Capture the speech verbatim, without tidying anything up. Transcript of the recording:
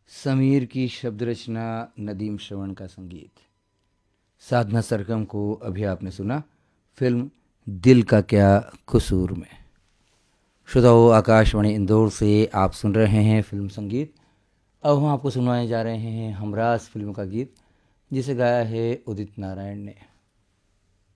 समीर की शब्द रचना, नदीम श्रवण का संगीत। साधना सरगम को अभी आपने सुना फिल्म दिल का क्या कसूर में। श्रोताओं, आकाशवाणी इंदौर से आप सुन रहे हैं फिल्म संगीत। अब हम आपको सुनवाने जा रहे हैं हमराज फिल्म का गीत, जिसे गाया है उदित नारायण ने।